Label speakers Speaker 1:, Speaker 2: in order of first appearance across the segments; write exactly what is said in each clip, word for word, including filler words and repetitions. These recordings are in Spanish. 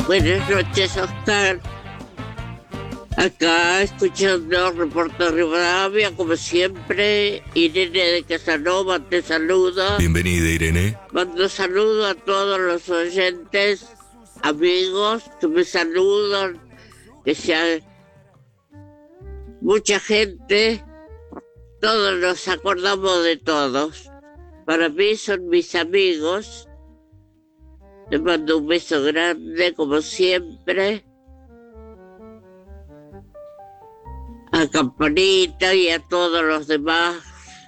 Speaker 1: Buenas noches, Oscar. Acá escuchando Reporte Rivadavia, como siempre. Irene de Casanova te saluda.
Speaker 2: Bienvenida, Irene.
Speaker 1: Mando saludo a todos los oyentes, amigos que me saludan, que sea mucha gente. Todos nos acordamos de todos. Para mí son mis amigos. Les mando un beso grande, como siempre. A Campanita y a todos los demás.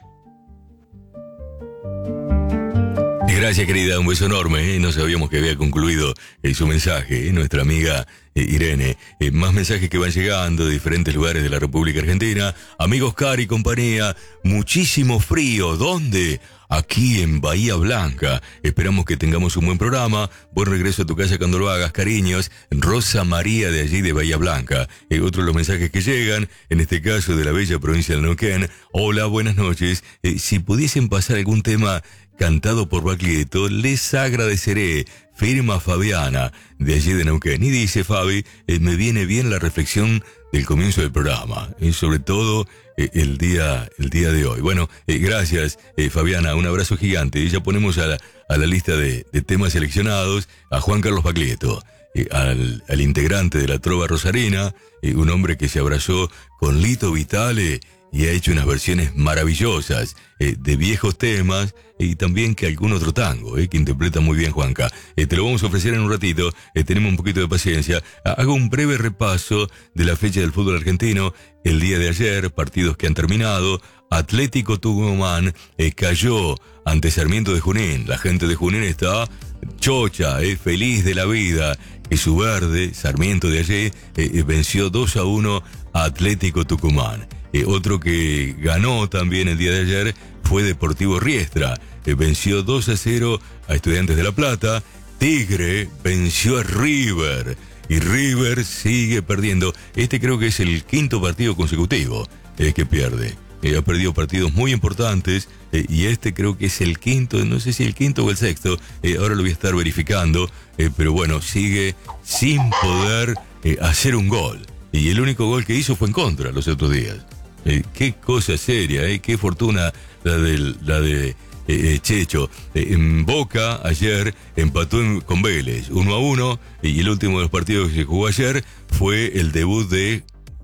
Speaker 2: Gracias, querida, un beso enorme, ¿eh? No sabíamos que había concluido eh, su mensaje, ¿eh? Nuestra amiga eh, Irene. Eh, más mensajes que van llegando de diferentes lugares de la República Argentina. Amigos Oscar y compañía, muchísimo frío. ¿Dónde? Aquí en Bahía Blanca. Esperamos que tengamos un buen programa. Buen regreso a tu casa cuando lo hagas, cariños. Rosa María de allí de Bahía Blanca. Eh, otro de los mensajes que llegan, en este caso de la bella provincia de Neuquén. Hola, buenas noches. Eh, si pudiesen pasar algún tema cantado por Baglietto, les agradeceré. Firma Fabiana, de allí de Neuquén. Y dice Fabi, eh, me viene bien la reflexión del comienzo del programa, y sobre todo eh, el día el día de hoy. Bueno, eh, gracias eh, Fabiana, un abrazo gigante. Y ya ponemos a la, a la lista de, de temas seleccionados a Juan Carlos Baglietto, eh, al, al integrante de la Trova Rosarina, eh, un hombre que se abrazó con Lito Vitale y ha hecho unas versiones maravillosas eh, de viejos temas y también que algún otro tango eh, que interpreta muy bien Juanca. Eh, te lo vamos a ofrecer en un ratito, eh, tenemos un poquito de paciencia. Hago un breve repaso de la fecha del fútbol argentino. El día de ayer, partidos que han terminado. Atlético Tucumán eh, cayó ante Sarmiento de Junín. La gente de Junín está chocha, eh, feliz de la vida. Que su verde, Sarmiento de allí, eh, eh, venció dos a uno a Atlético Tucumán. Eh, otro que ganó también el día de ayer fue Deportivo Riestra. Eh, venció dos a cero a Estudiantes de La Plata. Tigre venció a River. Y River sigue perdiendo. Este creo que es el quinto partido consecutivo eh, que pierde. Eh, ha perdido partidos muy importantes. Eh, y este creo que es el quinto, no sé si el quinto o el sexto. Eh, ahora lo voy a estar verificando. Eh, pero bueno, sigue sin poder eh, hacer un gol. Y el único gol que hizo fue en contra los otros días. Eh, qué cosa seria, eh, qué fortuna la, del, la de eh, Checho. Eh, en Boca ayer empató en, con Vélez uno a uno y el último de los partidos que se jugó ayer fue el debut de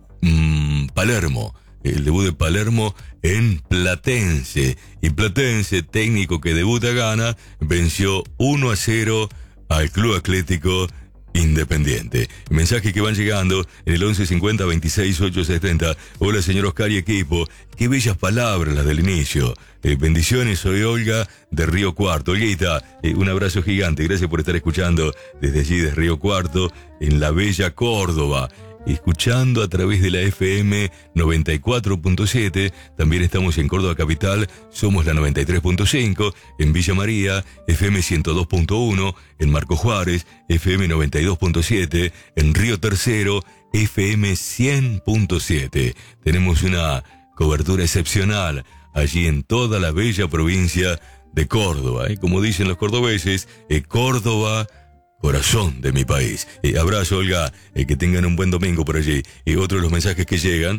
Speaker 2: mmm, Palermo. El debut de Palermo en Platense. Y Platense, técnico que debuta gana, venció uno a cero al Club Atlético Independiente. Mensajes que van llegando en el once cincuenta veintiséis ochocientos setenta. Hola, señor Oscar y equipo. Qué bellas palabras las del inicio. Eh, bendiciones, soy Olga de Río Cuarto. Olguita, eh, un abrazo gigante. Gracias por estar escuchando desde allí, de Río Cuarto, en la bella Córdoba. Escuchando a través de la F M noventa y cuatro punto siete, también estamos en Córdoba Capital, somos la noventa y tres punto cinco, en Villa María, F M ciento dos punto uno, en Marco Juárez, F M noventa y dos punto siete, en Río Tercero, F M cien punto siete. Tenemos una cobertura excepcional allí en toda la bella provincia de Córdoba, ¿eh? Como dicen los cordobeses, eh, Córdoba, corazón de mi país. Eh, abrazo, Olga, eh, que tengan un buen domingo por allí. Y otro de los mensajes que llegan.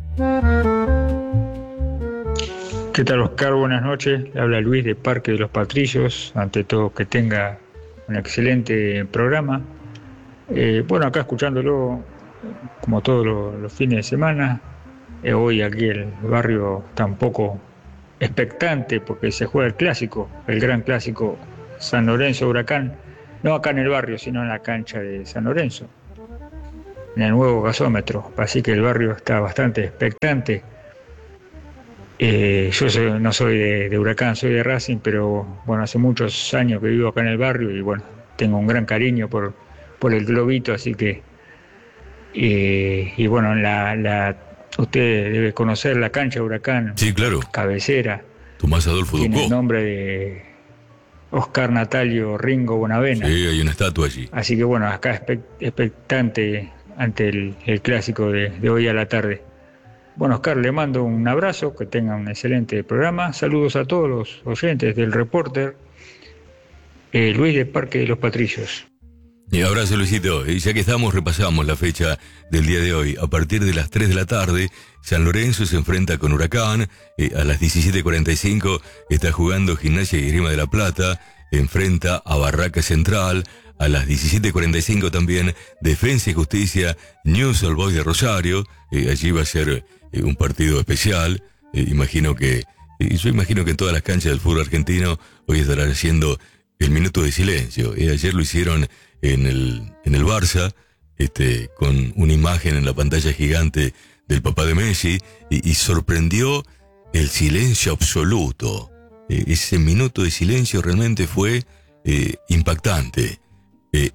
Speaker 3: ¿Qué tal, Oscar? Buenas noches. Le habla Luis de Parque de los Patrillos. Ante todo, que tenga un excelente programa. Eh, bueno, acá escuchándolo como todos los, los fines de semana. Eh, hoy aquí el barrio está un poco expectante porque se juega el clásico, el gran clásico San Lorenzo Huracán. No acá en el barrio, sino en la cancha de San Lorenzo, en el nuevo gasómetro. Así que el barrio está bastante expectante. Eh, yo soy, no soy de, de Huracán, soy de Racing, pero bueno, hace muchos años que vivo acá en el barrio y bueno, tengo un gran cariño por, por el globito, así que... Eh, y bueno, la, la, usted debe conocer la cancha de Huracán.
Speaker 2: Sí, claro.
Speaker 3: Cabecera.
Speaker 2: Tomás Adolfo Ducó.
Speaker 3: Tiene el nombre de Oscar Natalio Ringo Bonavena.
Speaker 2: Sí, hay una estatua allí.
Speaker 3: Así que bueno, acá expectante ante el, el clásico de, de hoy a la tarde. Bueno, Oscar, le mando un abrazo, que tenga un excelente programa. Saludos a todos los oyentes del Reporter. Eh, Luis de Parque de los Patrillos.
Speaker 2: Y abrazo, Luisito. Y ya que estamos, repasamos la fecha del día de hoy. A partir de las tres de la tarde, San Lorenzo se enfrenta con Huracán. Eh, a las diecisiete cuarenta y cinco está jugando Gimnasia y Esgrima de La Plata. Enfrenta a Barraca Central. A las diecisiete cuarenta y cinco también Defensa y Justicia, Newell's Old Boys de Rosario. Eh, allí va a ser eh, un partido especial. Eh, imagino que, eh, yo imagino que en todas las canchas del fútbol argentino hoy estarán haciendo el minuto de silencio. Eh, ayer lo hicieron en el, en el Barça, este, con una imagen en la pantalla gigante del papá de Messi, y, y sorprendió el silencio absoluto. Eh, ese minuto de silencio realmente fue eh, impactante, eh,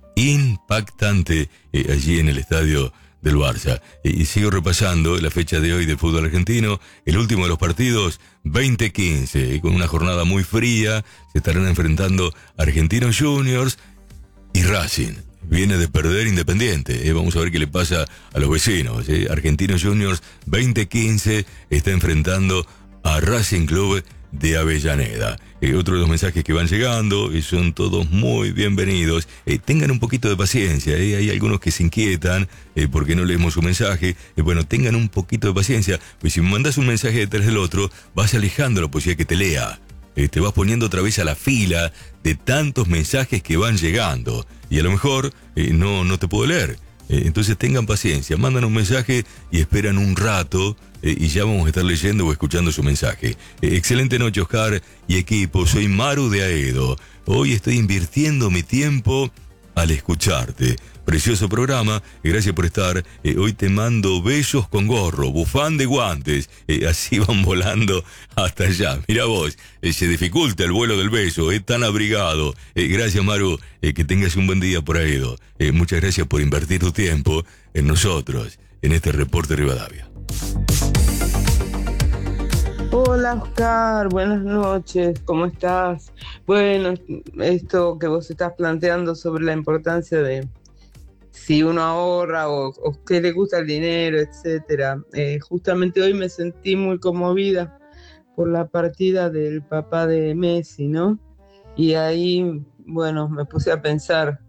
Speaker 2: impactante eh, allí en el estadio del Barça. Eh, y sigo repasando la fecha de hoy del fútbol argentino, el último de los partidos, veinte quince, eh, con una jornada muy fría, se estarán enfrentando Argentinos Juniors y Racing. Viene de perder Independiente. Eh, vamos a ver qué le pasa a los vecinos. Eh. Argentinos Juniors veinte quince está enfrentando a Racing Club de Avellaneda. Eh, otro de los mensajes que van llegando y son todos muy bienvenidos. Eh, tengan un poquito de paciencia. Eh. Hay algunos que se inquietan eh, porque no leemos su mensaje. Eh, bueno, tengan un poquito de paciencia. Pues si me mandas un mensaje detrás del otro, vas alejando la posibilidad que te lea. Eh, te vas poniendo otra vez a la fila de tantos mensajes que van llegando. Y a lo mejor eh, no, no te puedo leer. Eh, entonces tengan paciencia, mandan un mensaje y esperan un rato eh, y ya vamos a estar leyendo o escuchando su mensaje. Eh, excelente noche, Oscar y equipo. Soy Maru de Aedo. Hoy estoy invirtiendo mi tiempo al escucharte. Precioso programa, y gracias por estar. Eh, hoy te mando besos con gorro, bufán de guantes, eh, así van volando hasta allá. Mira vos, eh, se dificulta el vuelo del beso, eh, tan abrigado. Eh, gracias, Maru, eh, que tengas un buen día por ahí. Eh, muchas gracias por invertir tu tiempo en nosotros, en este reporte Rivadavia.
Speaker 4: Hola, Oscar, buenas noches, ¿cómo estás? Bueno, esto que vos estás planteando sobre la importancia de si uno ahorra o, o qué le gusta el dinero, etcétera. Eh, justamente hoy me sentí muy conmovida por la partida del papá de Messi, ¿no? Y ahí, bueno, me puse a pensar,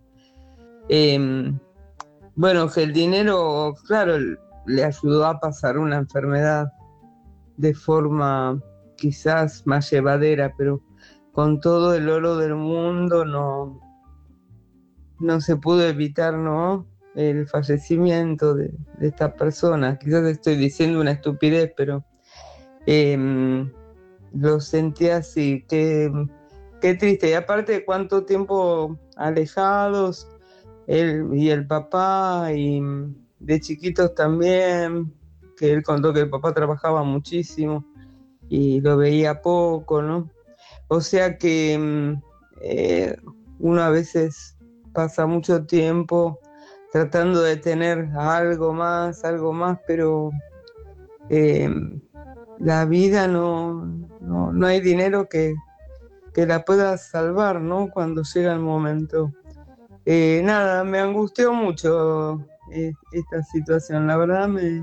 Speaker 4: eh, bueno, que el dinero, claro, le ayudó a pasar una enfermedad de forma quizás más llevadera, pero con todo el oro del mundo no... no se pudo evitar, ¿no?, el fallecimiento de, de esta persona. Quizás estoy diciendo una estupidez, pero eh, lo sentí así, qué, qué triste. Y aparte, cuánto tiempo alejados, él y el papá, y de chiquitos también, que él contó que el papá trabajaba muchísimo y lo veía poco, ¿no? O sea que eh, uno a veces pasa mucho tiempo tratando de tener algo más, algo más, pero eh, la vida no, no, no hay dinero que, que la pueda salvar, ¿no?, cuando llega el momento. Eh, nada, me angustió mucho eh, esta situación, la verdad me...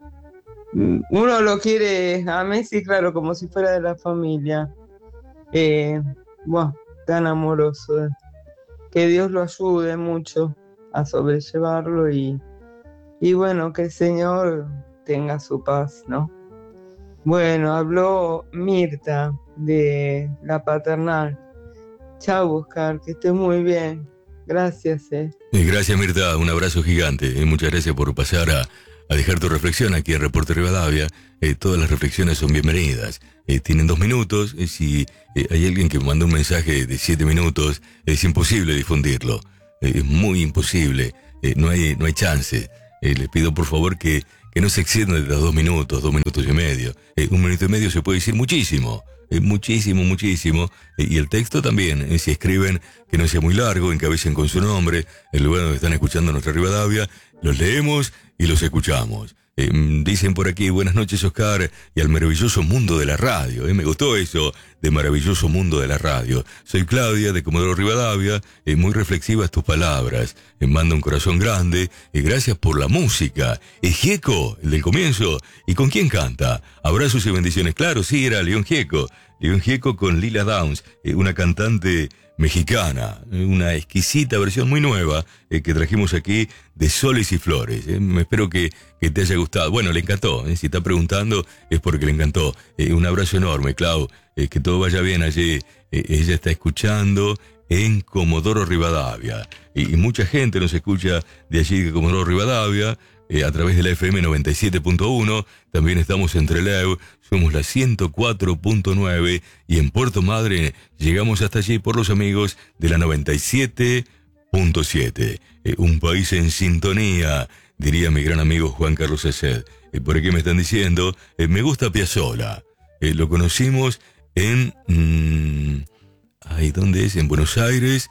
Speaker 4: Uno lo quiere a Messi, claro, como si fuera de la familia. Eh, bueno, tan amoroso. Eh. Que Dios lo ayude mucho a sobrellevarlo y, y bueno, que el Señor tenga su paz, ¿no? Bueno, habló Mirta de la paternal. Chao, Oscar, que estés muy bien. Gracias, eh.
Speaker 2: Gracias, Mirta, un abrazo gigante. Muchas gracias por pasar a, a dejar tu reflexión aquí en Reporte Rivadavia. Eh, todas las reflexiones son bienvenidas. Eh, tienen dos minutos. Eh, si eh, hay alguien que me manda un mensaje de siete minutos, es imposible difundirlo. Eh, es muy imposible. Eh, no hay, no hay chance. Eh, les pido por favor que, que no se extiendan de los dos minutos, dos minutos y medio. Eh, un minuto y medio se puede decir muchísimo. Eh, muchísimo, muchísimo. Eh, y el texto también. Eh, si escriben, que no sea muy largo, encabecen con su nombre, el lugar donde están escuchando nuestra Rivadavia, los leemos y los escuchamos. Eh, dicen por aquí, buenas noches, Oscar, y al maravilloso mundo de la radio. Eh, me gustó eso, de maravilloso mundo de la radio. Soy Claudia, de Comodoro Rivadavia, eh, muy reflexivas tus palabras. Eh, manda un corazón grande, y eh, gracias por la música. ¿Es Gieco, el del comienzo? ¿Y con quién canta? Abrazos y bendiciones. Claro, sí, era León Gieco. León Gieco con Lila Downs, eh, una cantante mexicana, una exquisita versión muy nueva eh, que trajimos aquí de Soles y Flores. Eh. Me espero que, que te haya gustado. Bueno, le encantó. Eh. Si está preguntando es porque le encantó. Eh, un abrazo enorme, Clau. Eh, que todo vaya bien allí. Eh, ella está escuchando en Comodoro Rivadavia. Y, y mucha gente nos escucha de allí de Comodoro Rivadavia. Eh, a través de la F M noventa y siete punto uno, también estamos en Trelew, somos la ciento cuatro punto nueve y en Puerto Madre llegamos hasta allí por los amigos de la noventa y siete punto siete. Eh, un país en sintonía, diría mi gran amigo Juan Carlos Sesed. Eh, por aquí me están diciendo, eh, me gusta Piazzolla. Eh, lo conocimos en... Mmm, ay, ¿dónde es? En Buenos Aires.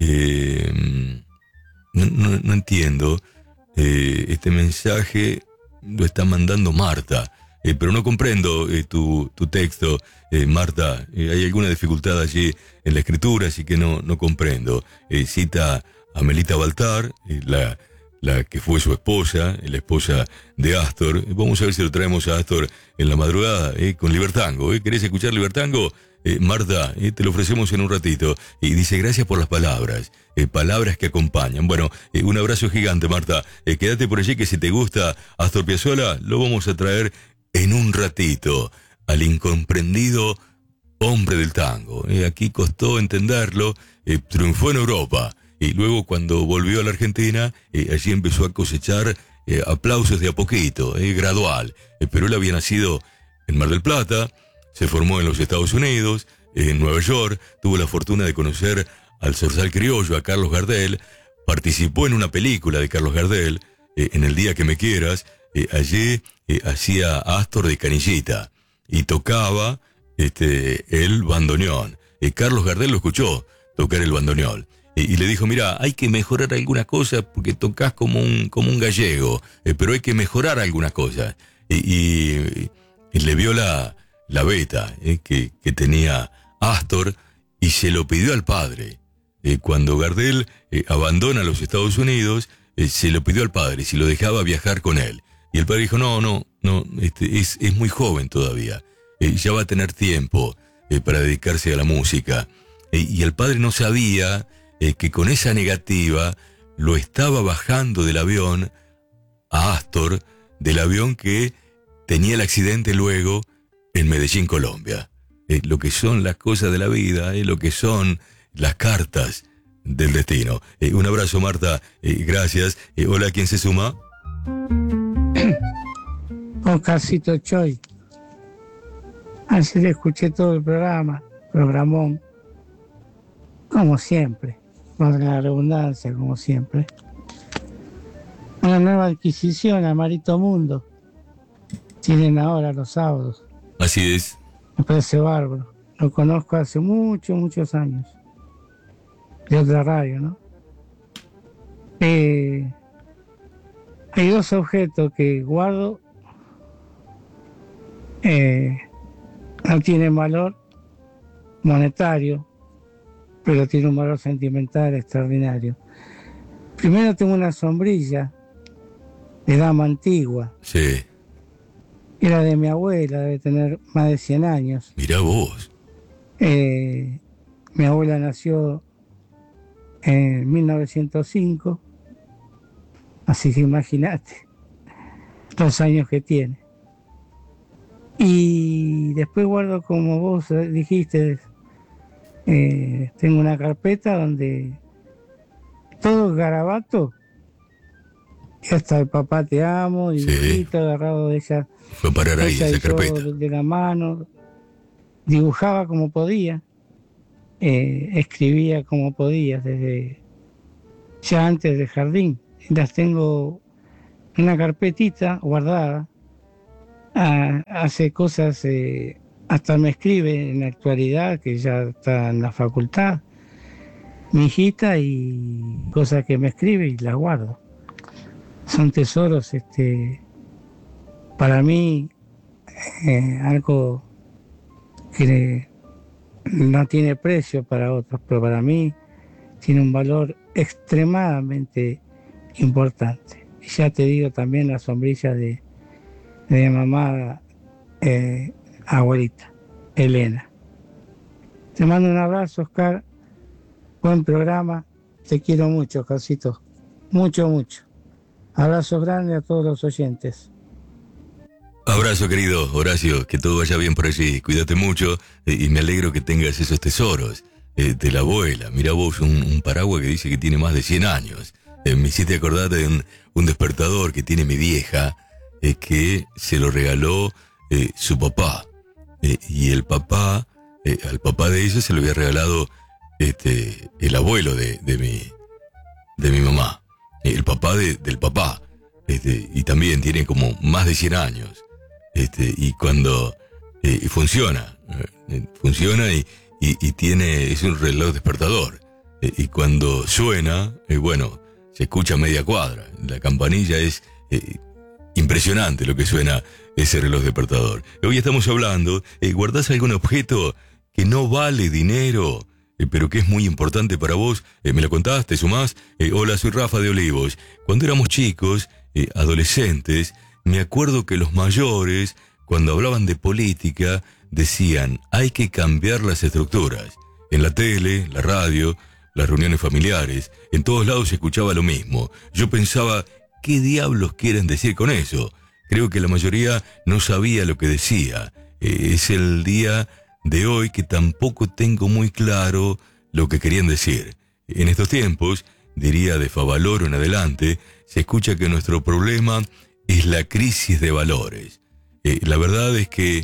Speaker 2: Eh, no, no, no entiendo. Eh, este mensaje lo está mandando Marta, eh, pero no comprendo eh, tu, tu texto, eh, Marta. Eh, hay alguna dificultad allí en la escritura, así que no, no comprendo. Eh, cita a Melita Baltar, eh, la, la que fue su esposa, la esposa de Astor. Vamos a ver si lo traemos a Astor en la madrugada eh, con Libertango. Eh. ¿Querés escuchar Libertango? Eh, Marta, eh, te lo ofrecemos en un ratito. Y dice, gracias por las palabras, eh, palabras que acompañan. Bueno, eh, un abrazo gigante, Marta. Eh, quédate por allí que si te gusta Astor Piazzolla, lo vamos a traer en un ratito al incomprendido hombre del tango. Eh, aquí costó entenderlo, eh, triunfó en Europa y luego cuando volvió a la Argentina, eh, allí empezó a cosechar eh, aplausos de a poquito, eh, gradual. Eh, pero él había nacido en Mar del Plata. Se formó en los Estados Unidos, en Nueva York, tuvo la fortuna de conocer al zorzal criollo, a Carlos Gardel, participó en una película de Carlos Gardel, eh, En el día que me quieras, eh, allí eh, hacía Astor de canillita y tocaba este, el bandoneón. Eh, Carlos Gardel lo escuchó tocar el bandoneón eh, y le dijo, mira, hay que mejorar alguna cosa porque tocas como un, como un gallego, eh, pero hay que mejorar algunas cosas. Y, y, y le vio la... la beta eh, que, que tenía Astor y se lo pidió al padre. Eh, cuando Gardel eh, abandona los Estados Unidos, eh, se lo pidió al padre si lo dejaba viajar con él. Y el padre dijo, no, no, no, este, es, es muy joven todavía, eh, ya va a tener tiempo eh, para dedicarse a la música. Eh, y el padre no sabía eh, que con esa negativa lo estaba bajando del avión a Astor, del avión que tenía el accidente luego en Medellín, Colombia. Eh, lo que son las cosas de la vida, eh, lo que son las cartas del destino. Eh, un abrazo, Marta, eh, gracias. Eh, hola, ¿quién se suma?
Speaker 5: Oscarcito Choy. Así le escuché todo el programa, programón, como siempre, con la redundancia, como siempre. Una nueva adquisición, Amarito Mundo. Tienen ahora los sábados.
Speaker 2: Así es.
Speaker 5: Me parece bárbaro. Lo conozco hace muchos, muchos años. De otra radio, ¿no? Eh, hay dos objetos que guardo. Eh, no tienen valor monetario, pero tiene un valor sentimental extraordinario. Primero tengo una sombrilla de dama antigua.
Speaker 2: Sí.
Speaker 5: Era de mi abuela, debe tener más de cien años.
Speaker 2: Mirá vos.
Speaker 5: Eh, mi abuela nació en mil novecientos cinco, así que imagínate los años que tiene. Y después guardo, como vos dijiste, eh, tengo una carpeta donde todo es garabato, y hasta el papá te amo, y
Speaker 2: Sí.
Speaker 5: agarrado de ella.
Speaker 2: Fue a parar ahí,
Speaker 5: ella
Speaker 2: esa
Speaker 5: y yo
Speaker 2: carpeta.
Speaker 5: de la mano, dibujaba como podía, eh, escribía como podía, desde ya antes del jardín. Las tengo en una carpetita guardada. Ah, hace cosas, eh, hasta me escribe en la actualidad, que ya está en la facultad, mi hijita, y cosas que me escribe y las guardo. Son tesoros, este, para mí, eh, algo que no tiene precio para otros, pero para mí tiene un valor extremadamente importante. Y ya te digo también la sombrilla de, de mi mamá, eh, abuelita, Elena. Te mando un abrazo, Oscar, Buen programa. Te quiero mucho, Oscarcito. Mucho, mucho. Abrazo grande a todos los oyentes.
Speaker 2: Abrazo, querido Horacio, que todo vaya bien por allí. Cuídate mucho eh, y me alegro que tengas esos tesoros eh, de la abuela. Mirá vos, un, un paraguas que dice que tiene más de cien años. Eh, me hiciste acordar de un, un despertador que tiene mi vieja, eh, que se lo regaló eh, su papá. Eh, y el papá, eh, al papá de ella se lo había regalado este, el abuelo de, de, mi, de mi mamá. Eh, el papá de, del papá. Este, y también tiene como más de cien años. Este, y cuando eh, funciona, eh, funciona y, y, y tiene, es un reloj despertador. Eh, y cuando suena, eh, bueno, se escucha a media cuadra. La campanilla es eh, impresionante lo que suena ese reloj despertador. Hoy estamos hablando, eh, ¿guardás algún objeto que no vale dinero, eh, pero que es muy importante para vos? Eh, ¿Me lo contaste, sumás? Eh, hola, soy Rafa de Olivos. Cuando éramos chicos, eh, adolescentes, me acuerdo que los mayores, cuando hablaban de política, decían, hay que cambiar las estructuras. En la tele, la radio, las reuniones familiares, en todos lados se escuchaba lo mismo. Yo pensaba, ¿qué diablos quieren decir con eso? Creo que la mayoría no sabía lo que decía. Eh, es el día de hoy que tampoco tengo muy claro lo que querían decir. En estos tiempos, diría de Favaloro en adelante, se escucha que nuestro problema es la crisis de valores. Eh, la verdad es que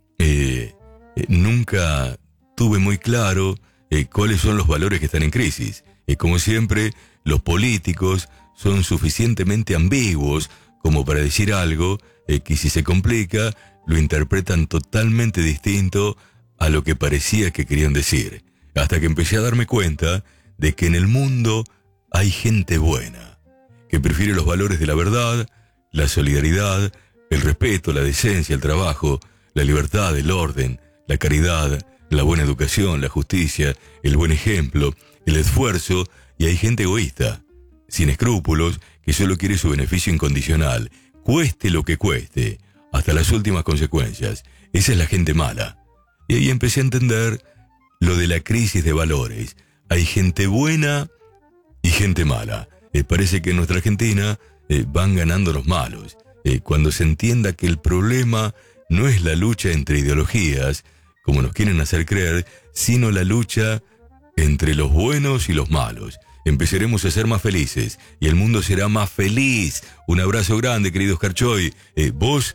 Speaker 2: eh, eh, nunca tuve muy claro eh, cuáles son los valores que están en crisis. Eh, como siempre, los políticos son suficientemente ambiguos como para decir algo eh, que si se complica, lo interpretan totalmente distinto a lo que parecía que querían decir. Hasta que empecé a darme cuenta de que en el mundo hay gente buena, que prefiere los valores de la verdad, la solidaridad, el respeto, la decencia, el trabajo, la libertad, el orden, la caridad, la buena educación, la justicia, el buen ejemplo, el esfuerzo, y hay gente egoísta, sin escrúpulos, que solo quiere su beneficio incondicional, cueste lo que cueste, hasta las últimas consecuencias. Esa es la gente mala. Y ahí empecé a entender lo de la crisis de valores. Hay gente buena y gente mala. Eh, parece que en nuestra Argentina eh, van ganando los malos. Eh, cuando se entienda que el problema no es la lucha entre ideologías, como nos quieren hacer creer, sino la lucha entre los buenos y los malos. Empezaremos a ser más felices y el mundo será más feliz. Un abrazo grande, querido Oscar Choy. Eh, vos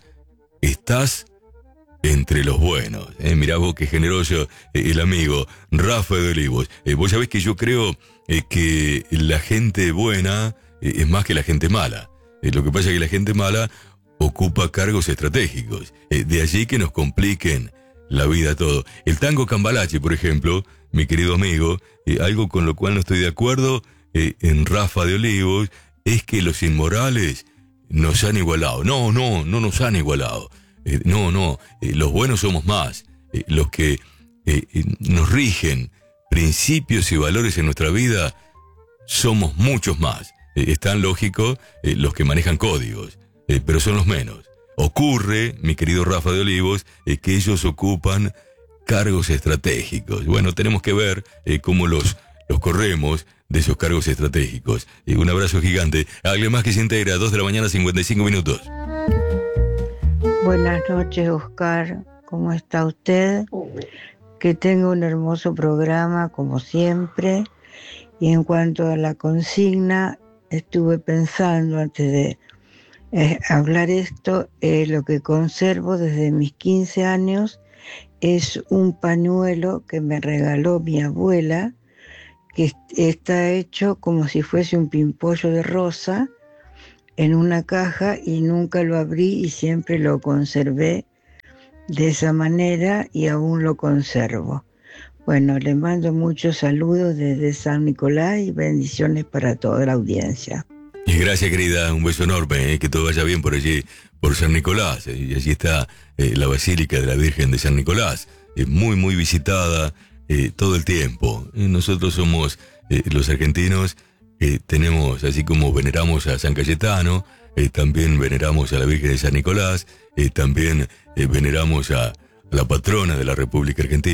Speaker 2: estás entre los buenos. Eh, mirá vos qué generoso eh, el amigo Rafa de Olivos. Eh, vos sabés que yo creo eh, que la gente buena eh, es más que la gente mala. Eh, lo que pasa es que la gente mala ocupa cargos estratégicos. Eh, de allí que nos compliquen la vida a todo. El tango cambalache, por ejemplo, mi querido amigo, eh, algo con lo cual no estoy de acuerdo eh, en Rafa de Olivos, es que los inmorales nos han igualado. No, no, no nos han igualado. Eh, no, no, eh, los buenos somos más. Eh, los que eh, eh, nos rigen principios y valores en nuestra vida somos muchos más. Eh, es tan lógico eh, los que manejan códigos, eh, pero son los menos. Ocurre, mi querido Rafa de Olivos, eh, que ellos ocupan cargos estratégicos. Bueno, tenemos que ver eh, cómo los, los corremos de esos cargos estratégicos. Eh, un abrazo gigante. Alguien más que se integra, dos de la mañana, cincuenta y cinco minutos.
Speaker 6: Buenas noches, Oscar. ¿Cómo está usted? Que tenga un hermoso programa, como siempre. Y en cuanto a la consigna, estuve pensando antes de eh, hablar esto, eh, lo que conservo desde mis quince años es un pañuelo que me regaló mi abuela, que está hecho como si fuese un pimpollo de rosa, en una caja, y nunca lo abrí y siempre lo conservé de esa manera y aún lo conservo. Bueno, le mando muchos saludos desde San Nicolás y bendiciones para toda la audiencia.
Speaker 2: Y gracias, querida, un beso enorme, eh, que todo vaya bien por allí, por San Nicolás. Eh, y allí está eh, la Basílica de la Virgen de San Nicolás, eh, muy, muy visitada eh, todo el tiempo. Eh, nosotros somos eh, los argentinos. Eh, tenemos, así como veneramos a San Cayetano, eh, también veneramos a la Virgen de San Nicolás, eh, también eh, veneramos a, a la patrona de la República Argentina,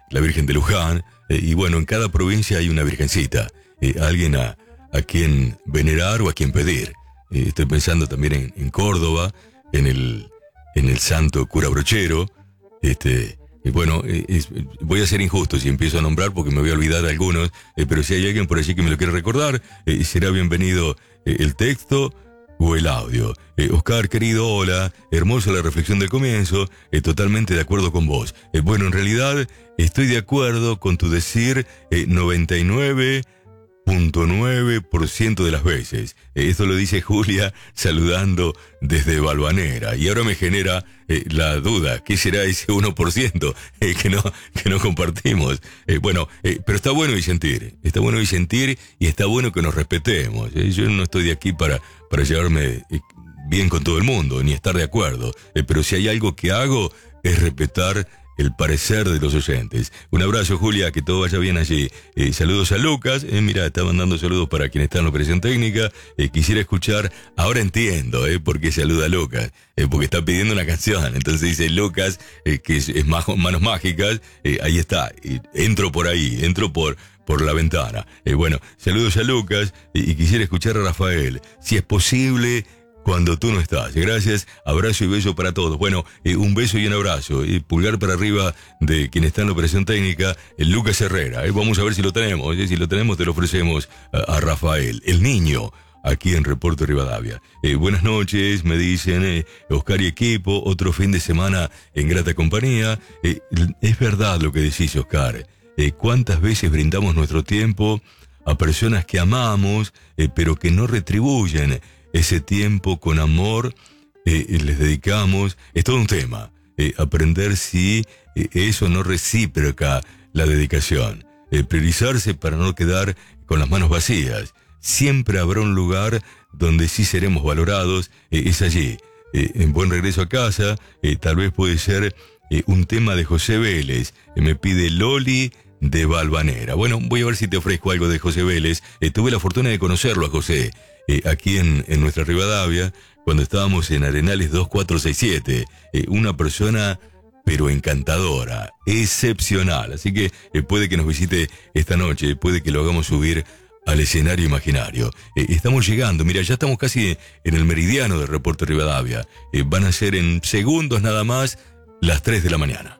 Speaker 2: la Virgen de Luján, eh, y bueno, en cada provincia hay una virgencita, eh, alguien a, a quien venerar o a quien pedir. Eh, estoy pensando también en, en Córdoba, en el, en el santo cura Brochero. Este, y bueno, eh, es, voy a ser injusto si empiezo a nombrar porque me voy a olvidar de algunos, eh, pero si hay alguien por allí que me lo quiere recordar, eh, será bienvenido eh, el texto o el audio. Eh, Oscar, querido, hola, hermosa la reflexión del comienzo, eh, totalmente de acuerdo con vos. Eh, bueno, en realidad estoy de acuerdo con tu decir eh, noventa y nueve punto nueve por ciento de las veces. Eh, esto lo dice Julia saludando desde Balvanera. Y ahora me genera eh, la duda, ¿qué será ese uno por ciento eh, que, no, que no compartimos? Eh, bueno, eh, pero está bueno disentir, está bueno disentir y está bueno que nos respetemos. Eh. Yo no estoy de aquí para, para llevarme eh, bien con todo el mundo, ni estar de acuerdo. Eh, pero si hay algo que hago es respetar el parecer de los oyentes. Un abrazo, Julia, que todo vaya bien allí. Eh, saludos a Lucas. Eh, mira, está mandando saludos para quien está en la operación técnica. Eh, quisiera escuchar, ahora entiendo, eh, por qué saluda a Lucas. Eh, porque está pidiendo una canción. Entonces dice Lucas, eh, que es, es majo, Manos Mágicas. Eh, ahí está. Eh, entro por ahí, entro por, por la ventana. Eh, bueno, saludos a Lucas. Eh, y quisiera escuchar a Rafael. Si es posible, cuando tú no estás. Gracias, abrazo y beso para todos. Bueno, eh, un beso y un abrazo. Eh, pulgar para arriba de quien está en la operación técnica, el Lucas Herrera. Eh, vamos a ver si lo tenemos. Eh, si lo tenemos, te lo ofrecemos a, a Rafael, el niño, aquí en Reporte Rivadavia. Eh, buenas noches, me dicen eh, Oscar y equipo, otro fin de semana en grata compañía. Eh, es verdad lo que decís, Oscar. Eh, ¿Cuántas veces brindamos nuestro tiempo a personas que amamos, eh, pero que no retribuyen ese tiempo con amor? Eh, les dedicamos? Es todo un tema. Eh, aprender si eh, eso no recíproca la dedicación. Eh, priorizarse para no quedar con las manos vacías. Siempre habrá un lugar donde sí seremos valorados. Eh, es allí. Eh, en Buen Regreso a Casa, eh, tal vez puede ser eh, un tema de José Vélez. Eh, me pide Loli de Balvanera. Bueno, voy a ver si te ofrezco algo de José Vélez. Eh, tuve la fortuna de conocerlo a José. Eh, aquí en, en nuestra Rivadavia, cuando estábamos en Arenales dos cuatro seis siete, eh, una persona pero encantadora, excepcional, así que eh, puede que nos visite esta noche, puede que lo hagamos subir al escenario imaginario. Eh, estamos llegando, mira, ya estamos casi en el meridiano del Reporte Rivadavia, eh, van a ser en segundos nada más las tres de la mañana.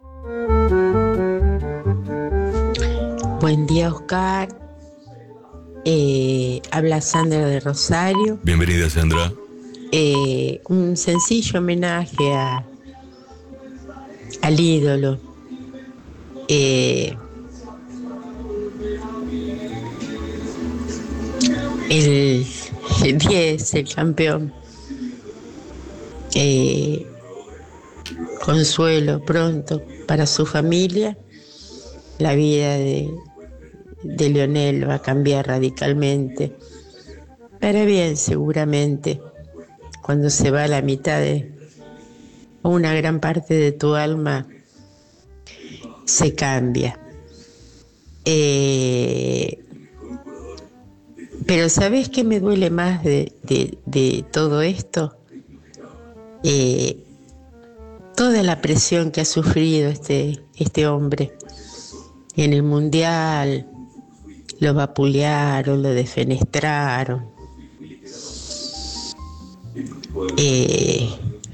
Speaker 7: Buen día, Oscar. Eh, habla Sandra de Rosario.
Speaker 2: Bienvenida, Sandra.
Speaker 7: Eh, un sencillo homenaje a, al ídolo. Eh, el, el diez, el campeón. Eh, consuelo pronto para su familia. La vida de de Lionel va a cambiar radicalmente, para bien seguramente. Cuando se va la mitad de, o una gran parte de tu alma, se cambia. Eh, pero ¿sabés qué me duele más de, de, de todo esto? Eh, toda la presión que ha sufrido este, este hombre en el Mundial. Lo vapulearon, lo defenestraron. Eh,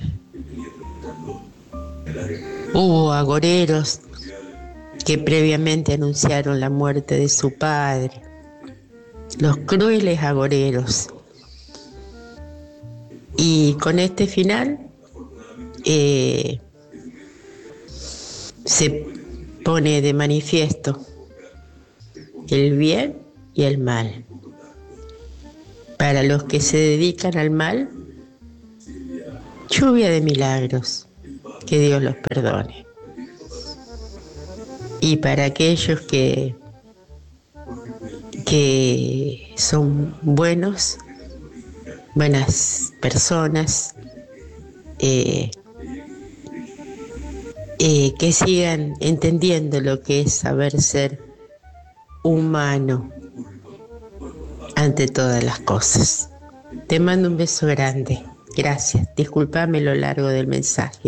Speaker 7: hubo agoreros que previamente anunciaron la muerte de su padre. Los crueles agoreros. Y con este final eh, se pone de manifiesto el bien y el mal. Para los que se dedican al mal, lluvia de milagros, que Dios los perdone. Y para aquellos que, que son buenos, buenas personas, eh, eh, que sigan entendiendo lo que es saber ser humano ante todas las cosas. Te mando un beso grande. Gracias. Discúlpame lo largo del mensaje.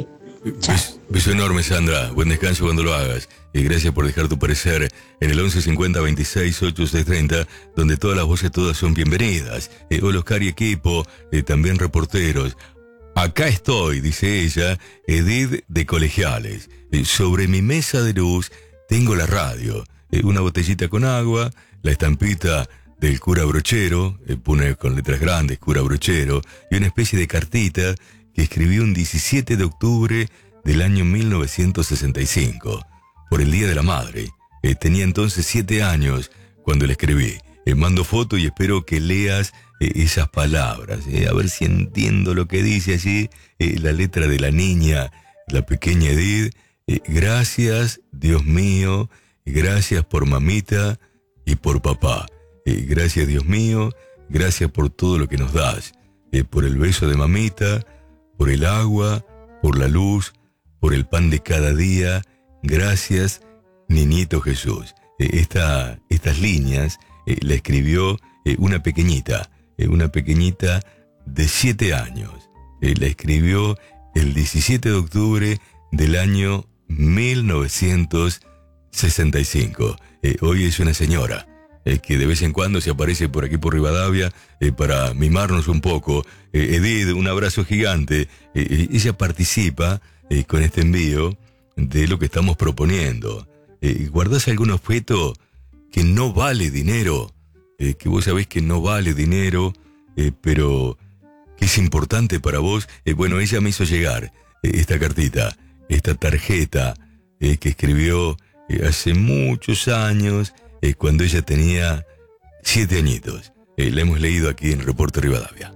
Speaker 2: Beso, beso enorme, Sandra. Buen descanso cuando lo hagas. Y gracias por dejar tu parecer en el once cincuenta veintiséis ochenta y seis treinta, donde todas las voces todas son bienvenidas. Eh, hola, Oscar y equipo, eh, también reporteros. Acá estoy, dice ella, Edith de Colegiales. Eh, sobre mi mesa de luz tengo la radio, eh, una botellita con agua, la estampita del cura brochero, eh, pone con letras grandes, cura brochero, y una especie de cartita que escribió un diecisiete de octubre del año mil novecientos sesenta y cinco, por el Día de la Madre. Eh, tenía entonces siete años cuando le escribí. Eh, mando foto y espero que leas eh, esas palabras, eh, a ver si entiendo lo que dice allí, eh, la letra de la niña, la pequeña Edith. Eh, gracias, Dios mío, gracias por mamita y por papá. Eh, gracias, Dios mío, gracias por todo lo que nos das, eh, por el beso de mamita, por el agua, por la luz, por el pan de cada día. Gracias, niñito Jesús. Eh, esta, estas líneas eh, la escribió eh, una pequeñita, eh, una pequeñita de siete años. Eh, la escribió el diecisiete de octubre del año mil novecientos sesenta y cinco. Eh, hoy es una señora. Eh, que de vez en cuando se aparece por aquí por Rivadavia eh, para mimarnos un poco. Eh, Edith, un abrazo gigante. Eh, ella participa eh, con este envío de lo que estamos proponiendo. Eh, ¿Guardás algún objeto que no vale dinero? Eh, que vos sabés que no vale dinero, eh, pero que es importante para vos. Eh, bueno, ella me hizo llegar eh, esta cartita, esta tarjeta eh, que escribió eh, hace muchos años, Eh, cuando ella tenía siete añitos. Eh, la hemos leído aquí en Reporte Rivadavia.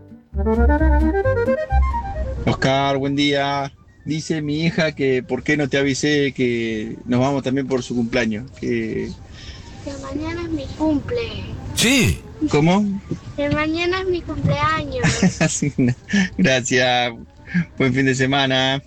Speaker 8: Oscar, buen día. Dice mi hija que por qué no te avisé que nos vamos también por su cumpleaños. Que,
Speaker 9: que mañana es mi cumple.
Speaker 2: Sí.
Speaker 8: ¿Cómo?
Speaker 9: Que mañana es mi cumpleaños.
Speaker 8: Sí, no. Gracias. Buen fin de semana.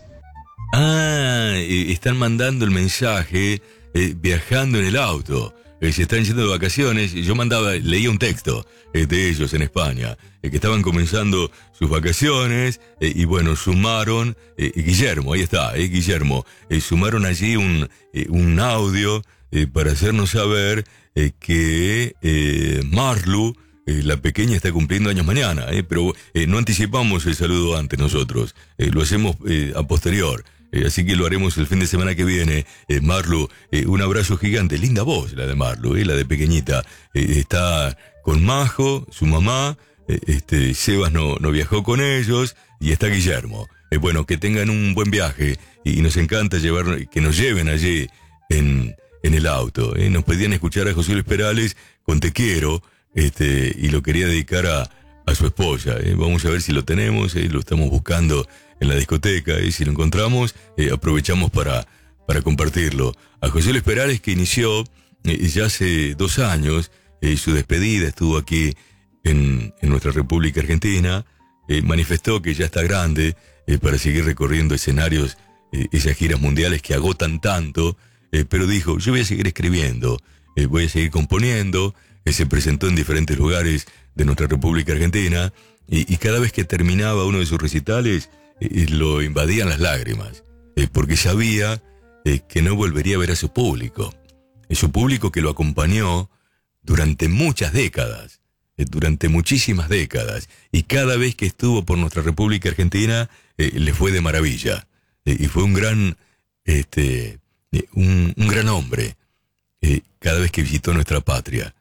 Speaker 2: Ah, eh, están mandando el mensaje eh, viajando en el auto. Eh, se están yendo de vacaciones y yo mandaba, leía un texto eh, de ellos en España, eh, que estaban comenzando sus vacaciones eh, y bueno, sumaron, eh, Guillermo, ahí está, eh, Guillermo, eh, sumaron allí un, eh, un audio eh, para hacernos saber eh, que eh, Marlu, eh, la pequeña, está cumpliendo años mañana, eh, pero eh, no anticipamos el saludo antes nosotros, eh, lo hacemos eh, a posterior. Eh, así que lo haremos el fin de semana que viene. Eh, Marlu, eh, un abrazo gigante. Linda voz la de Marlu, eh, la de pequeñita. Eh, está con Majo, su mamá. Eh, este, Sebas no, no viajó con ellos. Y está Guillermo. Eh, bueno, que tengan un buen viaje. Y, y nos encanta llevar, que nos lleven allí en, en el auto. Eh. Nos pedían escuchar a José Luis Perales con Te Quiero. Este, y lo quería dedicar a, a su esposa. Eh. Vamos a ver si lo tenemos. Eh, lo estamos buscando en la discoteca, y eh, si lo encontramos, eh, aprovechamos para, para compartirlo. A José Luis Perales, que inició eh, ya hace dos años, eh, su despedida estuvo aquí en, en nuestra República Argentina, eh, manifestó que ya está grande eh, para seguir recorriendo escenarios, eh, esas giras mundiales que agotan tanto, eh, pero dijo, yo voy a seguir escribiendo, eh, voy a seguir componiendo, eh, se presentó en diferentes lugares de nuestra República Argentina, y, y cada vez que terminaba uno de sus recitales, y lo invadían las lágrimas, eh, porque sabía eh, que no volvería a ver a su público, eh, su público que lo acompañó durante muchas décadas, eh, durante muchísimas décadas, y cada vez que estuvo por nuestra República Argentina, eh, le fue de maravilla, eh, y fue un gran, este, eh, un, un gran hombre, eh, cada vez que visitó nuestra patria.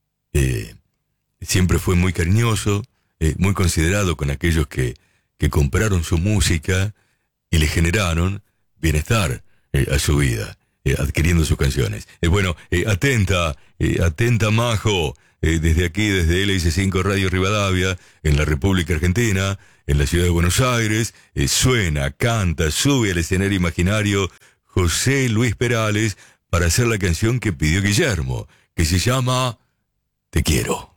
Speaker 2: Eh, siempre fue muy cariñoso, eh, muy considerado con aquellos que que compraron su música y le generaron bienestar eh, a su vida, eh, adquiriendo sus canciones. Eh, bueno, eh, atenta, eh, atenta Majo, eh, desde aquí, desde L S cinco Radio Rivadavia, en la República Argentina, en la ciudad de Buenos Aires, eh, suena, canta, sube al escenario imaginario José Luis Perales para hacer la canción que pidió Guillermo, que se llama Te Quiero.